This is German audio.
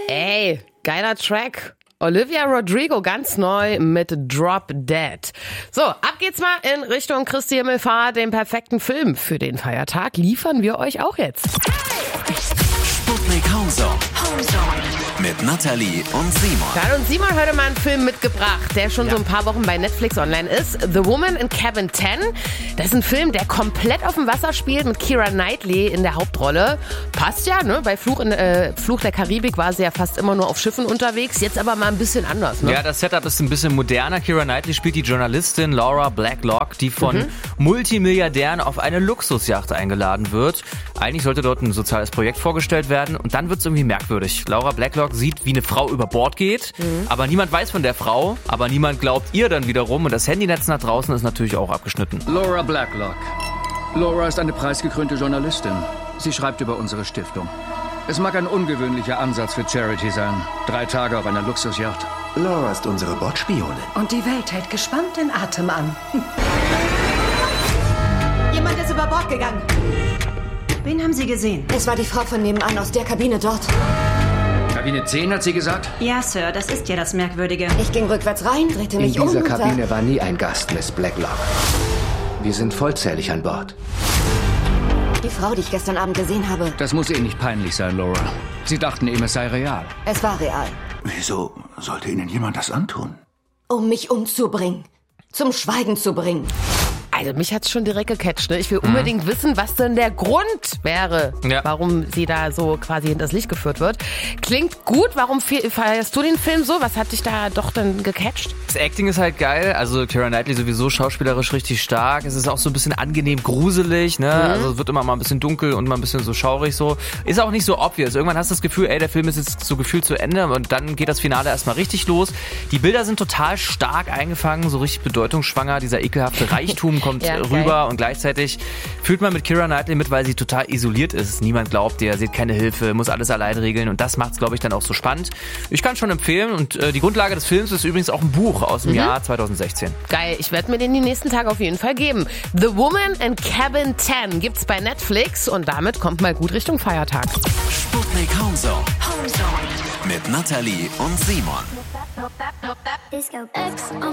Ey, geiler Track. Olivia Rodrigo ganz neu mit Drop Dead. So, ab geht's mal in Richtung Christi Himmelfahrt. Den perfekten Film für den Feiertag liefern wir euch auch jetzt. Sputnik Homezone. Mit Nathalie und Simon. Da hat uns Simon heute mal einen Film mitgebracht, der schon so ein paar Wochen bei Netflix online ist. The Woman in Cabin 10. Das ist ein Film, der komplett auf dem Wasser spielt mit Keira Knightley in der Hauptrolle. Passt ja, ne? Bei Fluch der Karibik war sie ja fast immer nur auf Schiffen unterwegs. Jetzt aber mal ein bisschen anders, ne? Ja, das Setup ist ein bisschen moderner. Keira Knightley spielt die Journalistin Laura Blacklock, die von Multimilliardären auf eine Luxusjacht eingeladen wird. Eigentlich sollte dort ein soziales Projekt vorgestellt werden und dann wird es irgendwie merkwürdig. Laura Blacklock sieht, wie eine Frau über Bord geht, aber niemand weiß von der Frau, aber niemand glaubt ihr dann wiederum und das Handynetz nach draußen ist natürlich auch abgeschnitten. Laura Blacklock. Laura ist eine preisgekrönte Journalistin. Sie schreibt über unsere Stiftung. Es mag ein ungewöhnlicher Ansatz für Charity sein. 3 Tage auf einer Luxusjacht. Laura ist unsere Bordspionin. Und die Welt hält gespannt den Atem an. Jemand ist über Bord gegangen. Wen haben Sie gesehen? Es war die Frau von nebenan aus der Kabine dort. Kabine 10, hat sie gesagt? Ja, Sir, das ist ja das Merkwürdige. Ich ging rückwärts rein, drehte mich In dieser um. Kabine war nie ein Gast, Miss Blacklock. Wir sind vollzählig an Bord. Die Frau, die ich gestern Abend gesehen habe. Das muss Ihnen nicht peinlich sein, Laura. Sie dachten eben, es sei real. Es war real. Wieso sollte Ihnen jemand das antun? Um mich umzubringen. Zum Schweigen zu bringen. Also mich hat's schon direkt gecatcht. Ne? Ich will unbedingt wissen, was denn der Grund wäre, warum sie da so quasi hinters Licht geführt wird. Klingt gut. Warum feierst du den Film so? Was hat dich da doch dann gecatcht? Das Acting ist halt geil. Also Keira Knightley sowieso schauspielerisch richtig stark. Es ist auch so ein bisschen angenehm gruselig. Ne? Also es wird immer mal ein bisschen dunkel und mal ein bisschen so schaurig so. Ist auch nicht so obvious. Irgendwann hast du das Gefühl, der Film ist jetzt so gefühlt zu Ende und dann geht das Finale erstmal richtig los. Die Bilder sind total stark eingefangen, so richtig bedeutungsschwanger. Dieser ekelhafte Reichtum kommt rüber und gleichzeitig fühlt man mit Keira Knightley mit, weil sie total isoliert ist. Niemand glaubt ihr, sie hat keine Hilfe, muss alles allein regeln und das macht's, glaube ich, dann auch so spannend. Ich kann schon empfehlen und die Grundlage des Films ist übrigens auch ein Buch aus dem Jahr 2016. Geil, ich werde mir den die nächsten Tage auf jeden Fall geben. The Woman in Cabin 10 gibt's bei Netflix und damit kommt mal gut Richtung Feiertag. Sputnik Homezone. Mit Nathalie und Simon.